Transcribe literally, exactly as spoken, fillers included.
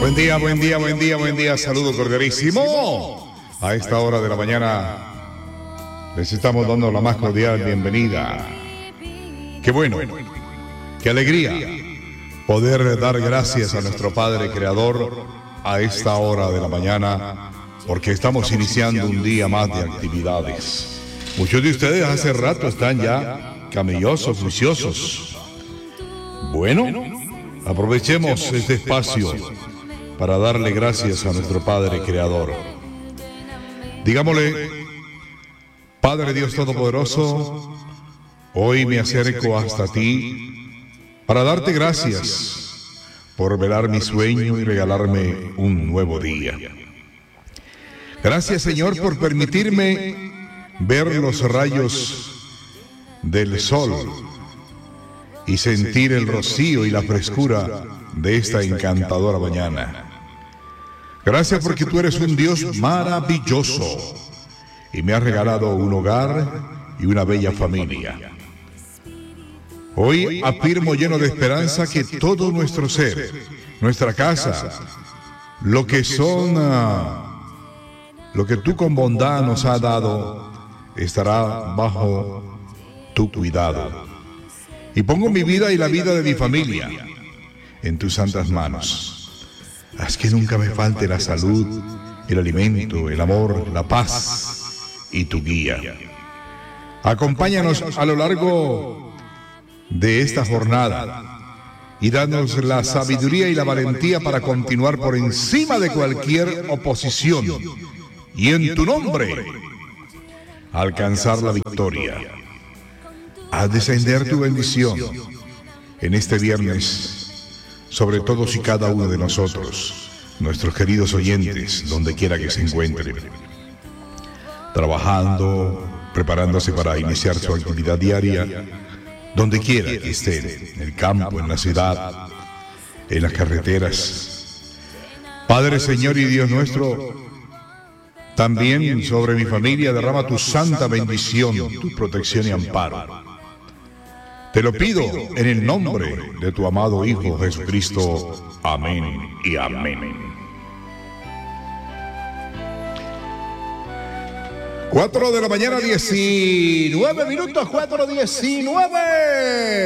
Buen día, buen día, buen día, buen día. Saludo cordialísimo. A esta hora de la mañana les estamos dando la más cordial bienvenida. Qué bueno, qué alegría poder dar gracias a nuestro Padre Creador a esta hora de la mañana, porque estamos iniciando un día más de actividades. Muchos de ustedes hace rato están ya camellosos, juiciosos. Bueno, aprovechemos este espacio para darle gracias a nuestro Padre Creador. Digámosle: Padre Dios Todopoderoso, hoy me acerco hasta ti para darte gracias por velar mi sueño y regalarme un nuevo día. Gracias, Señor, por permitirme ver los rayos del sol y sentir el rocío y la frescura de esta encantadora mañana. Gracias porque tú eres un Dios maravilloso y me has regalado un hogar y una bella familia. Hoy afirmo lleno de esperanza que todo nuestro ser, nuestra casa, lo que son, uh, lo que tú con bondad nos has dado, estará bajo tu cuidado. Y pongo mi vida y la vida de mi familia en tus santas manos. Haz que nunca me falte la salud, el alimento, el amor, la paz y tu guía. Acompáñanos a lo largo de esta jornada y danos la sabiduría y la valentía para continuar por encima de cualquier oposición y en tu nombre alcanzar la victoria. Haz descender tu bendición en este viernes sobre todos y cada uno de nosotros, nuestros queridos oyentes, donde quiera que se encuentren, trabajando, preparándose para iniciar su actividad diaria, donde quiera que estén, en el campo, en la ciudad, en las carreteras. Padre, Señor y Dios nuestro, también sobre mi familia derrama tu santa bendición, tu protección y amparo. Te lo pido en el nombre de tu amado Hijo Jesucristo. Amén y amén. Cuatro de la mañana, diecinueve minutos, cuatro diecinueve.